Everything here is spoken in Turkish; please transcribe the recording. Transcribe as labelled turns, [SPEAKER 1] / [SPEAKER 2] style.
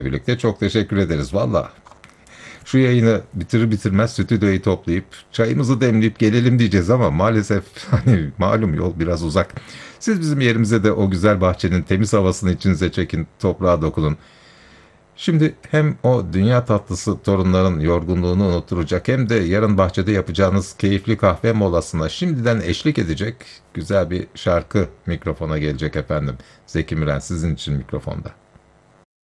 [SPEAKER 1] birlikte çok teşekkür ederiz. Valla şu yayını bitirir bitirmez stüdyoyu toplayıp çayımızı demleyip gelelim diyeceğiz ama maalesef hani malum yol biraz uzak. Siz bizim yerimize de o güzel bahçenin temiz havasını içinize çekin, toprağa dokunun. Şimdi hem o dünya tatlısı torunların yorgunluğunu unutturacak hem de yarın bahçede yapacağınız keyifli kahve molasına şimdiden eşlik edecek güzel bir şarkı mikrofona gelecek efendim. Zeki Müren sizin için mikrofonda.